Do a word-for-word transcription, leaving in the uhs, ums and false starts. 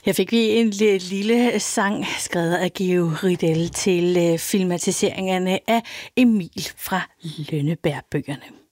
Her fik vi en lille sang skrevet af Georg Riedel til filmatiseringerne af Emil fra Lønneberg-bøgerne.